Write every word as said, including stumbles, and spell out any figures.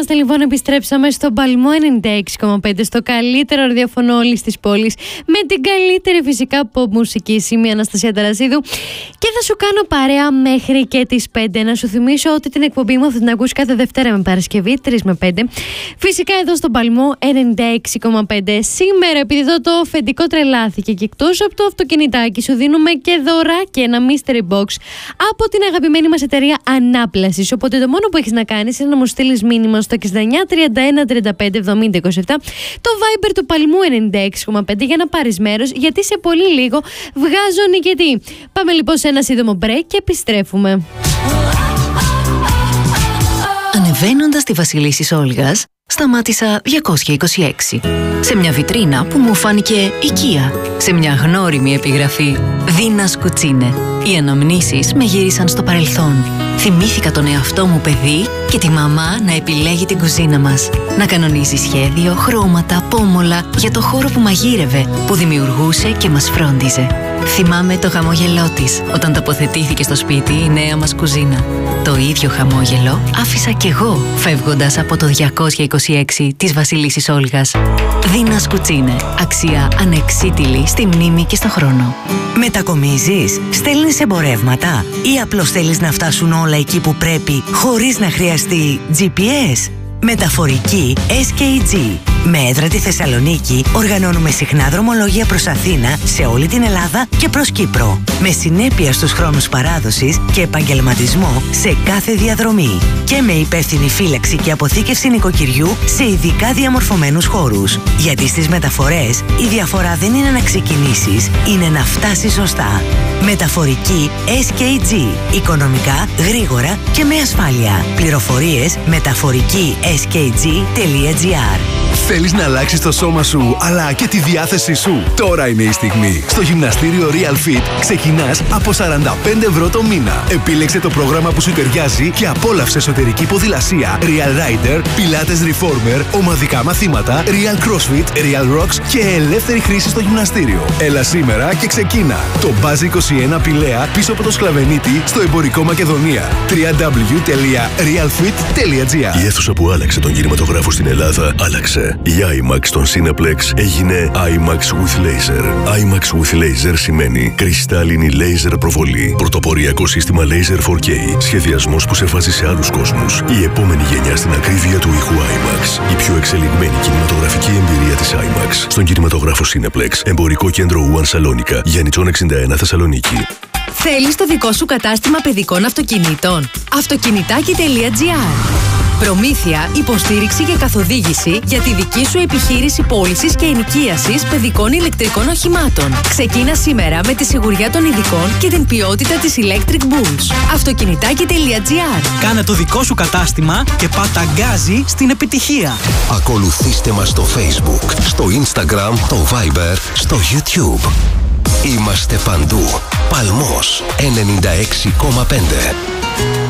είμαστε λοιπόν, επιστρέψαμε στο Παλμό ενενήντα έξι κόμμα πέντε, στο καλύτερο ραδιόφωνο όλης της πόλης, με την καλύτερη φυσικά pop μουσική. Είμαι η Αναστασία Ταρασίδου και θα σου κάνω παρέα μέχρι και τις πέντε. Να σου θυμίσω ότι την εκπομπή μου θα την ακούσει κάθε Δευτέρα με Παρασκευή, τρεις με πέντε. Φυσικά εδώ στο Παλμό ενενήντα έξι κόμμα πέντε. Σήμερα, επειδή εδώ το αφεντικό τρελάθηκε και εκτός από το αυτοκινητάκι, σου δίνουμε και δωράκι, ένα mystery box από την αγαπημένη μας εταιρεία Ανάπλασης. Οπότε το μόνο που έχεις να κάνεις είναι να μου στείλεις μήνυμα στο εξήντα εννιά τριάντα ένα τριάντα πέντε εβδομήντα είκοσι επτά, το Viber του Παλμού ενενήντα έξι κόμμα πέντε, για να πάρεις μέρος, γιατί σε πολύ λίγο βγάζω νικητή. Πάμε λοιπόν σε ένα σύντομο break και επιστρέφουμε. Ανεβαίνοντας τη Βασιλίσσης Όλγας, σταμάτησα διακόσια είκοσι έξι. Σε μια βιτρίνα που μου φάνηκε οικία. Σε μια γνώριμη επιγραφή «Δίνας Κουτσίνε». Οι αναμνήσεις με γύρισαν στο παρελθόν. Θυμήθηκα τον εαυτό μου παιδί και τη μαμά να επιλέγει την κουζίνα μας. Να κανονίζει σχέδιο, χρώματα, πόμολα για το χώρο που μαγείρευε, που δημιουργούσε και μας φρόντιζε. Θυμάμαι το χαμόγελό της όταν τοποθετήθηκε στο σπίτι η νέα μας κουζίνα. Το ίδιο χαμόγελο άφησα κι εγώ φεύγοντας από το διακόσια είκοσι έξι της Βασιλίσσης Όλγας. Δίνας Κουτσίνε. Αξία ανεξίτηλη στη μνήμη και στο χρόνο. Μετακομίζεις, στέλνεις εμπορεύματα ή απλώς θέλεις να φτάσουν όλα εκεί που πρέπει χωρίς να χρειαστεί τζι πι ες? Μεταφορική ες κέι τζι. Με έδρα τη Θεσσαλονίκη, οργανώνουμε συχνά δρομολόγια προς Αθήνα, σε όλη την Ελλάδα και προς Κύπρο. Με συνέπεια στους χρόνους παράδοσης και επαγγελματισμό σε κάθε διαδρομή. Και με υπεύθυνη φύλαξη και αποθήκευση νοικοκυριού σε ειδικά διαμορφωμένους χώρους. Γιατί στις μεταφορές η διαφορά δεν είναι να ξεκινήσεις, είναι να φτάσεις σωστά. Μεταφορική ες κέι τζι. Οικονομικά, γρήγορα και με ασφάλεια. Πληροφορίες μεταφορική ες κέι τζι τελεία τζι άρ. Θέλεις να αλλάξεις το σώμα σου, αλλά και τη διάθεσή σου? Τώρα είναι η στιγμή. Στο γυμναστήριο Real Fit ξεκινάς από σαράντα πέντε ευρώ το μήνα. Επίλεξε το πρόγραμμα που σου ταιριάζει και απόλαυσε εσωτερική ποδηλασία, Real Rider, Pilates Reformer, ομαδικά μαθήματα, Real CrossFit, Real Rocks και ελεύθερη χρήση στο γυμναστήριο. Έλα σήμερα και ξεκίνα. Το Buzz είκοσι ένα Πηλαία, πίσω από το Σκλαβενίτη, στο εμπορικό Μακεδονία. double-u double-u double-u τελεία real fit τελεία τζι άρ. Η αίθουσα που άλλαξε τον κινηματογράφο στην Ελλάδα άλλαξε. Η IMAX στον Cineplex έγινε IMAX with Laser. IMAX with Laser σημαίνει κρυστάλλινη laser προβολή. Πρωτοποριακό σύστημα Laser φορ κέι. Σχεδιασμός που σε βάζει σε άλλους κόσμους. Η επόμενη γενιά στην ακρίβεια του ήχου IMAX. Η πιο εξελιγμένη κινηματογραφική εμπειρία της IMAX. Στον κινηματογράφο Cineplex. Εμπορικό κέντρο One Σαλόνικα. Γιάννητσον εξήντα ένα Θεσσαλονίκη. Θέλεις το δικό σου κατάστημα παιδικών αυτοκινήτων? Αυτοκινητάκι τελεία τζι άρ. Προμήθεια, υποστήριξη και καθοδήγηση για τη δική σου επιχείρηση πώλησης και ενοικίασης παιδικών ηλεκτρικών οχημάτων. Ξεκίνα σήμερα με τη σιγουριά των ειδικών και την ποιότητα της Electric Bulls. Αυτοκινητάκι τελεία τζι άρ. Κάνε το δικό σου κατάστημα και πάτα γκάζι στην επιτυχία. Ακολουθήστε μας στο Facebook, στο Instagram, το Viber, στο YouTube. Είμαστε παντού. Παλμός ενενήντα έξι κόμμα πέντε.